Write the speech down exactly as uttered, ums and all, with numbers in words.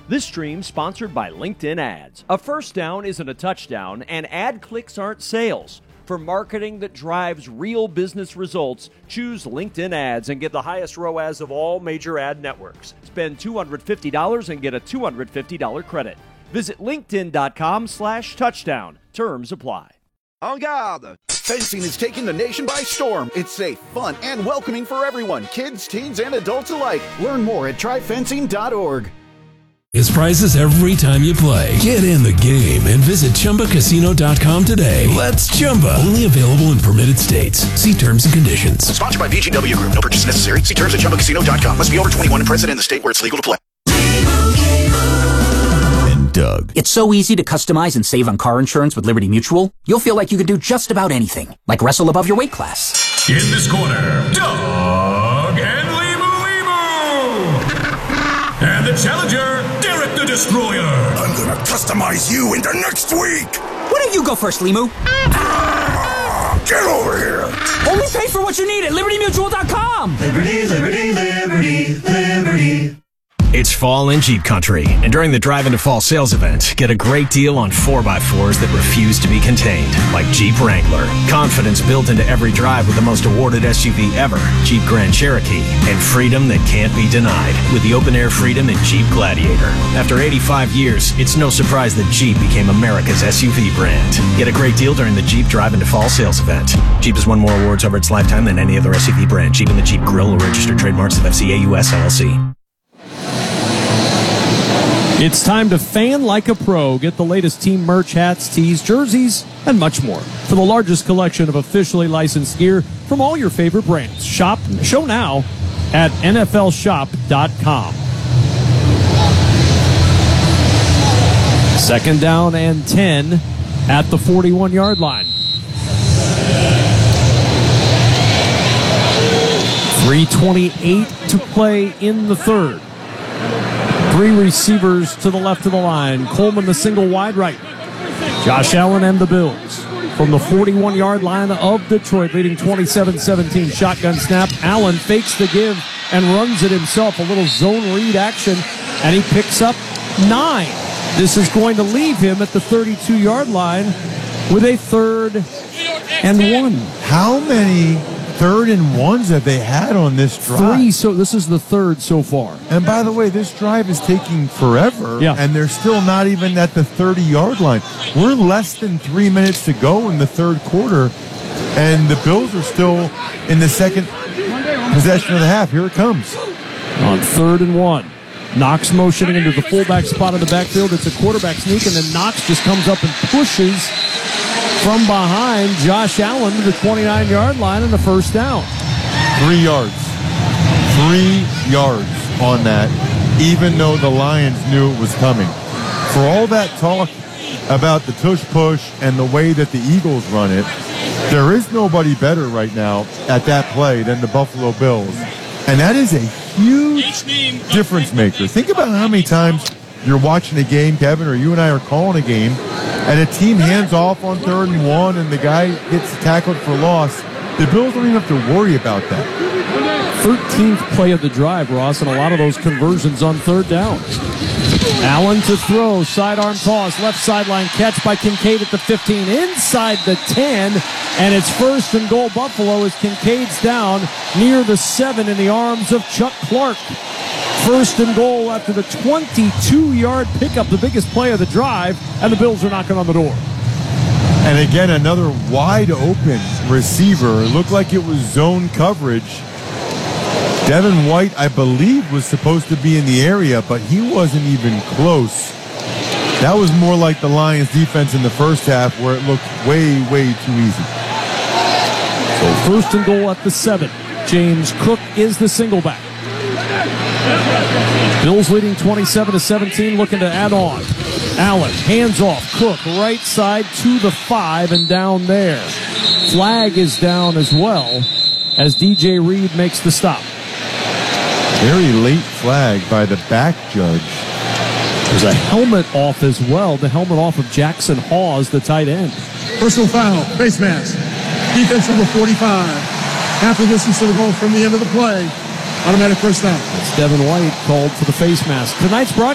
This stream sponsored by LinkedIn Ads. A first down isn't a touchdown, and ad clicks aren't sales. For marketing that drives real business results, choose LinkedIn Ads and get the highest R O A S of all major ad networks. Spend two hundred fifty dollars and get a two hundred fifty dollars credit. Visit linkedin.com slash touchdown. Terms apply. En garde! Fencing is taking the nation by storm. It's safe, fun, and welcoming for everyone, kids, teens, and adults alike. Learn more at try fencing dot org. It's prizes every time you play. Get in the game and visit Chumba Casino dot com today. Let's Chumba. Only available in permitted states. See terms and conditions. Sponsored by V G W Group. No purchase necessary. See terms at Chumba Casino dot com. Must be over twenty-one and present in the state where it's legal to play. And Doug. It's so easy to customize and save on car insurance with Liberty Mutual. You'll feel like you can do just about anything, like wrestle above your weight class. In this corner, Doug and Limu Limu. And the challenger, Derek the Destroyer. I'm gonna customize you into next week. Why don't you go first, Limu? Ah, get over here. Only pay for what you need at Liberty Mutual dot com. Liberty, Liberty, Liberty, Liberty. It's fall in Jeep country, and during the Drive into Fall sales event, get a great deal on four by fours that refuse to be contained, like Jeep Wrangler. Confidence built into every drive with the most awarded S U V ever, Jeep Grand Cherokee, and freedom that can't be denied with the open-air freedom in Jeep Gladiator. After eighty-five years, it's no surprise that Jeep became America's S U V brand. Get a great deal during the Jeep Drive into Fall sales event. Jeep has won more awards over its lifetime than any other S U V brand. Jeep and the Jeep Grill are registered trademarks of F C A U S L L C. It's time to fan like a pro. Get the latest team merch, hats, tees, jerseys, and much more. For the largest collection of officially licensed gear from all your favorite brands. Shop, show now at N F L shop dot com. Second down and ten at the forty-one-yard line. three twenty-eight to play in the third. Three receivers to the left of the line. Coleman the single wide right. Josh Allen and the Bills from the forty-one-yard line of Detroit, leading twenty-seven seventeen. Shotgun snap. Allen fakes the give and runs it himself. A little zone read action, and he picks up nine. This is going to leave him at the thirty-two-yard line with a third and one. How many third and ones have they had on this drive? Three, so this is the third so far. And by the way, this drive is taking forever, yeah. and they're still not even at the thirty-yard line. We're less than three minutes to go in the third quarter, and the Bills are still in the second possession of the half. Here it comes. On third and one. Knox motioning into the fullback spot in the backfield. It's a quarterback sneak, and then Knox just comes up and pushes from behind Josh Allen to the twenty-nine-yard line and the first down. Three yards. Three yards on that, even though the Lions knew it was coming. For all that talk about the tush-push and the way that the Eagles run it, there is nobody better right now at that play than the Buffalo Bills. And that is a huge difference maker. Think about how many times you're watching a game, Kevin, or you and I are calling a game, and a team hands off on third and one, and the guy gets tackled for loss. The Bills don't even have to worry about that. thirteenth play of the drive, Ross, and a lot of those conversions on third down. Allen to throw, sidearm toss, left sideline catch by Kincaid at the fifteen, inside the ten, and it's first and goal Buffalo as Kincaid's down near the seven in the arms of Chuck Clark. First and goal after the twenty-two-yard pickup, the biggest play of the drive, and the Bills are knocking on the door. And again, another wide open receiver. It looked like it was zone coverage. Devin White, I believe, was supposed to be in the area, but he wasn't even close. That was more like the Lions defense in the first half, where it looked way, way too easy. So first and goal at the seven. James Cook is the single back. Bills leading twenty-seven to seventeen, looking to add on. Allen, hands off. Cook, right side to the five and down there. Flag is down as well as D J Reed makes the stop. Very late flag by the back judge. There's a helmet off as well. The helmet off of Jackson Hawes, the tight end. Personal foul, face mask. Defense number forty-five. Half a distance to the goal from the end of the play. Automatic first down. It's Devin White called for the face mask. Tonight's broadcast